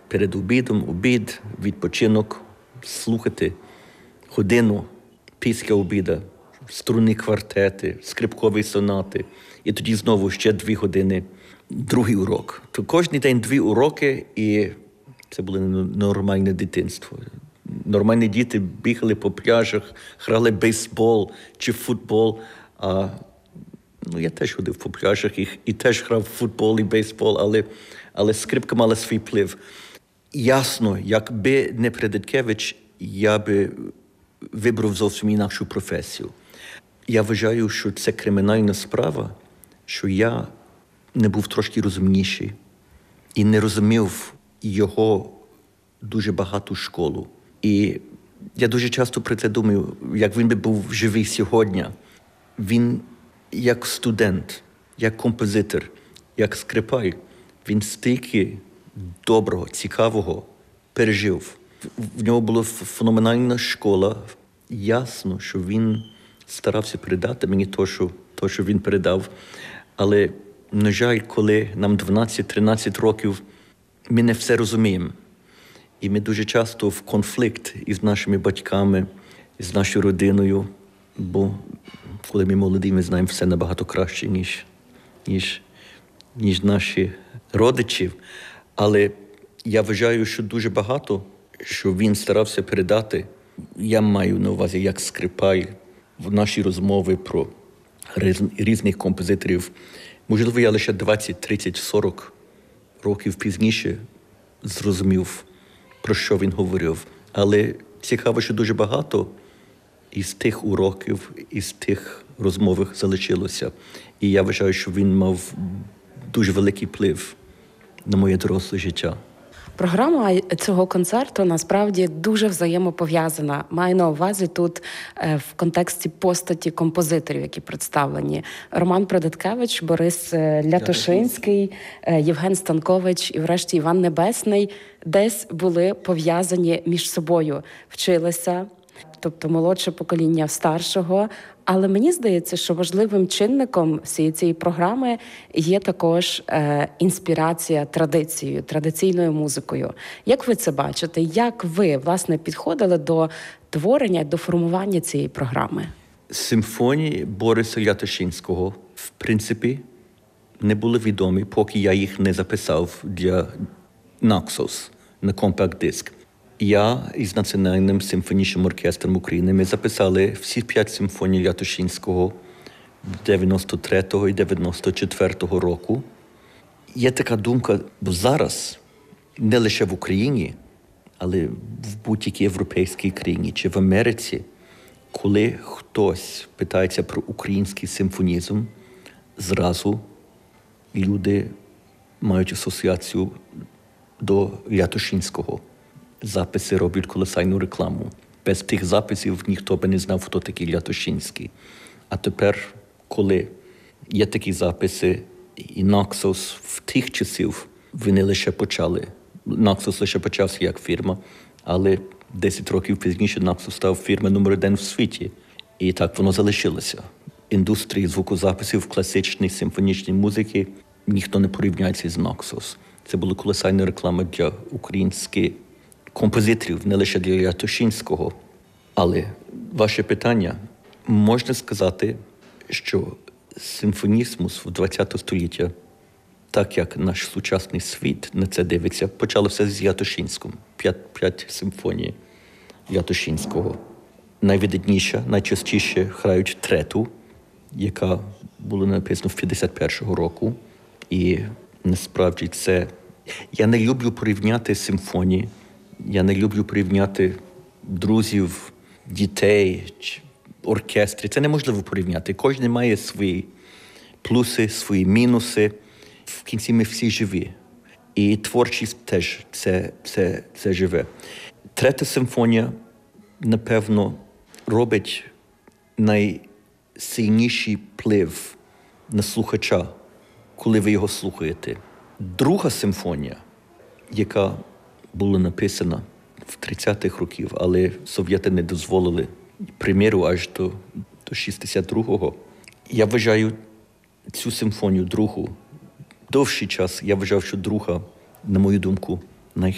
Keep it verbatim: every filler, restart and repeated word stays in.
перед обідом, обід, відпочинок, слухати годину після обіду, струнні квартети, скрипкові сонати. І тоді знову ще дві години, другий урок. То кожен день дві уроки, і це було нормальне дитинство. Нормальні діти бігали по пляжах, грали бейсбол чи футбол. А, ну, я теж ходив по пляжах і, і теж грав в футбол і бейсбол, але, але скрипка мала свій вплив. Ясно, якби не Предаткевич, я би вибрав зовсім інакшу професію. Я вважаю, що це кримінальна справа, що я не був трошки розумніший і не розумів його дуже багату школу. І я дуже часто про це думаю, як він би був живий сьогодні. Він як студент, як композитор, як скрипаль, він стільки доброго, цікавого пережив. В нього була феноменальна школа. Ясно, що він старався передати мені те, що, те, що він передав. Але, на жаль, коли нам дванадцять-тринадцять років, ми не все розуміємо. І ми дуже часто в конфлікт із нашими батьками, з нашою родиною, бо коли ми молоді, ми знаємо все набагато краще, ніж, ніж, ніж наші родичі. Але я вважаю, що дуже багато, що він старався передати, я маю на увазі як скрипаль, в наші розмови про різних композиторів. Можливо, я лише двадцять, тридцять, сорок років пізніше зрозумів, про що він говорив. Але цікаво, що дуже багато із тих уроків, із тих розмов залишилося. І я вважаю, що він мав дуже великий вплив на моє доросле життя. Програма цього концерту насправді дуже взаємопов'язана. Маю на увазі тут в контексті постаті композиторів, які представлені. Роман Предаткевич, Борис Лятошинський, Євген Станкович і врешті Іван Небесний десь були пов'язані між собою, вчилися, тобто молодше покоління в старшого. Але мені здається, що важливим чинником всієї цієї програми є також е, інспірація традицією, традиційною музикою. Як ви це бачите? Як ви, власне, підходили до творення, до формування цієї програми? Симфонії Бориса Лятошинського, в принципі, не були відомі, поки я їх не записав для Naxos на компакт-диск. Я із Національним симфонічним оркестром України ми записали всі п'ять симфоній Лятошинського дев'яносто третього і дев'яносто четвертого року. Є така думка, бо зараз не лише в Україні, але в будь-якій європейській країні чи в Америці, коли хтось питається про український симфонізм, зразу люди мають асоціацію до Лятошинського. Записи роблять колосальну рекламу. Без тих записів ніхто би не знав, хто такий Лятошинський. А тепер, коли є такі записи, і Naxos в тих часів вони лише почали. Naxos лише почався як фірма, але десять років пізніше Naxos став фірмою номер один в світі. І так воно залишилося. Індустрії звукозаписів класичної симфонічної музики ніхто не порівняється з Naxos. Це була колосальна реклама для українських композиторів, не лише для Лятошинського. Але ваше питання, можна сказати, що симфонізмус в ХХ століття, так як наш сучасний світ на це дивиться, почалося з Лятошинським. П'ять, п'ять симфоній Лятошинського. Найвидатніша, найчастіше грають трету, яка була написана в п'ятдесят першого року. І насправді це... Я не люблю порівняти симфонії. Я не люблю порівняти друзів, дітей, оркестри. Це неможливо порівняти. Кожен має свої плюси, свої мінуси. В кінці ми всі живі. І творчість теж це, це, це живе. Третя симфонія, напевно, робить найсильніший вплив на слухача, коли ви його слухаєте. Друга симфонія, яка була написана в тридцятих років, але совєти не дозволили прем'єру аж до, до шістдесят другого. Я вважаю цю симфонію, другу, довший час, я вважав, що друга, на мою думку,